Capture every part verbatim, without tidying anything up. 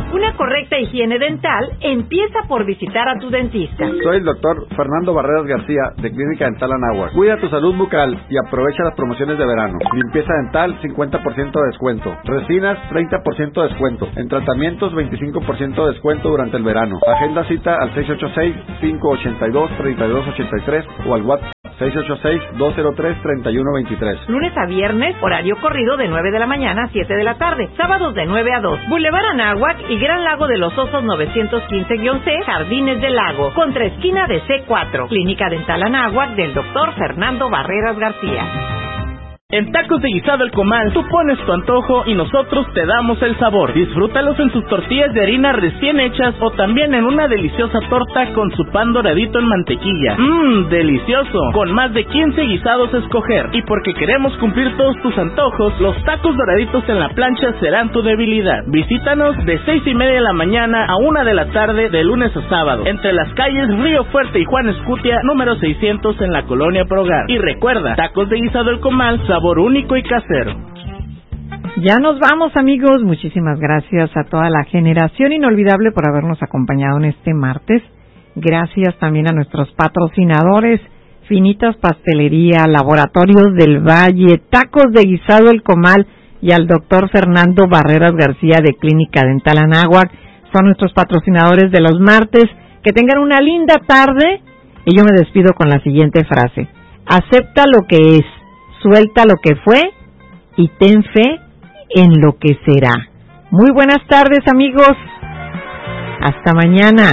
Una correcta higiene dental empieza por visitar a tu dentista. Soy el doctor Fernando Barreras García, de Clínica Dental Anáhuac. Cuida tu salud bucal y aprovecha las promociones de verano. Limpieza dental, cincuenta por ciento de descuento. Resinas, treinta por ciento de descuento. En tratamientos, veinticinco por ciento de descuento durante el verano. Agenda cita al seis ocho seis, cinco ocho dos, tres dos ocho tres o al WhatsApp seis ocho seis, dos cero tres, tres uno dos tres. Lunes a viernes, horario corrido de nueve de la mañana a siete de la tarde. Sábados de nueve a dos. Boulevard Anáhuac y Gran Lago de los Osos novecientos quince C, Jardines del Lago. Contra esquina de C cuatro. Clínica Dental Anáhuac del doctor Fernando Barreras García. En Tacos de Guisado El Comal, tú pones tu antojo y nosotros te damos el sabor. Disfrútalos en sus tortillas de harina recién hechas o también en una deliciosa torta con su pan doradito en mantequilla. Mmm, delicioso. Con más de quince guisados a escoger. Y porque queremos cumplir todos tus antojos, los tacos doraditos en la plancha serán tu debilidad. Visítanos de seis y media de la mañana a una de la tarde de lunes a sábado. Entre las calles Río Fuerte y Juan Escutia, número seiscientos en la Colonia Progar. Y recuerda, Tacos de Guisado El Comal, sabor único y casero. Ya nos vamos, amigos. Muchísimas gracias a toda la generación inolvidable por habernos acompañado en este martes. Gracias también a nuestros patrocinadores, Finitas Pastelería, Laboratorios del Valle, Tacos de Guisado El Comal y al doctor Fernando Barreras García de Clínica Dental Anáhuac. Son nuestros patrocinadores de los martes. Que tengan una linda tarde y yo me despido con la siguiente frase. Acepta lo que es, suelta lo que fue y ten fe en lo que será. Muy buenas tardes, amigos. Hasta mañana.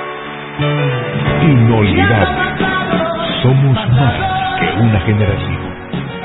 Inolvidable. Somos más que una generación.